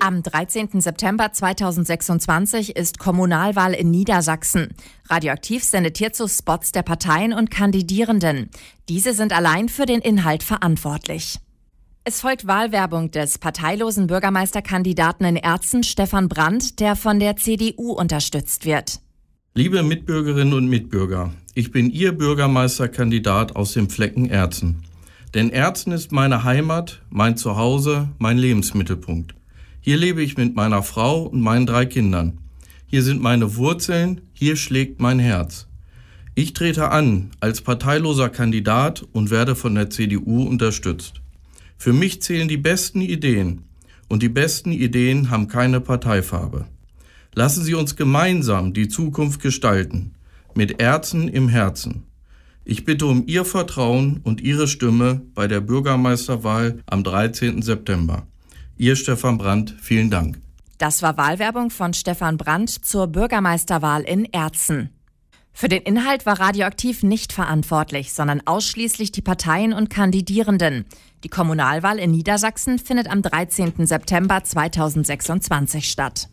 Am 13. September 2026 ist Kommunalwahl in Niedersachsen. Radioaktiv sendet hierzu Spots der Parteien und Kandidierenden. Diese sind allein für den Inhalt verantwortlich. Es folgt Wahlwerbung des parteilosen Bürgermeisterkandidaten in Erzen, Stefan Brandt, der von der CDU unterstützt wird. Liebe Mitbürgerinnen und Mitbürger, ich bin Ihr Bürgermeisterkandidat aus dem Flecken Erzen. Denn Erzen ist meine Heimat, mein Zuhause, mein Lebensmittelpunkt. Hier lebe ich mit meiner Frau und meinen 3 Kindern. Hier sind meine Wurzeln, hier schlägt mein Herz. Ich trete an als parteiloser Kandidat und werde von der CDU unterstützt. Für mich zählen die besten Ideen und die besten Ideen haben keine Parteifarbe. Lassen Sie uns gemeinsam die Zukunft gestalten, mit Erzen im Herzen. Ich bitte um Ihr Vertrauen und Ihre Stimme bei der Bürgermeisterwahl am 13. September. Ihr Stefan Brandt, vielen Dank. Das war Wahlwerbung von Stefan Brandt zur Bürgermeisterwahl in Erzen. Für den Inhalt war Radioaktiv nicht verantwortlich, sondern ausschließlich die Parteien und Kandidierenden. Die Kommunalwahl in Niedersachsen findet am 13. September 2026 statt.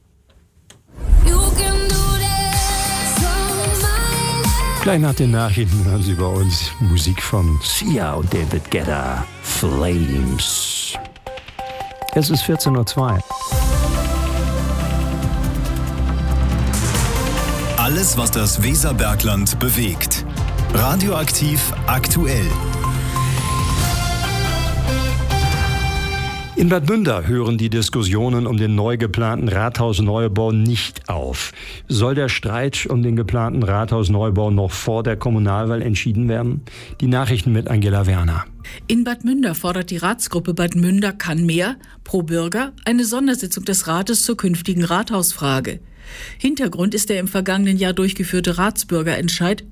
Gleich nach den Nachrichten hören Sie bei uns Musik von Sia und David Guetta, Flames. Es ist 14:02 Uhr. Alles, was das Weserbergland bewegt. Radioaktiv aktuell. In Bad Münder hören die Diskussionen um den neu geplanten Rathausneubau nicht auf. Soll der Streit um den geplanten Rathausneubau noch vor der Kommunalwahl entschieden werden? Die Nachrichten mit Angela Werner. In Bad Münder fordert die Ratsgruppe Bad Münder kann mehr, pro Bürger, eine Sondersitzung des Rates zur künftigen Rathausfrage. Hintergrund ist der im vergangenen Jahr durchgeführte Ratsbürgerentscheid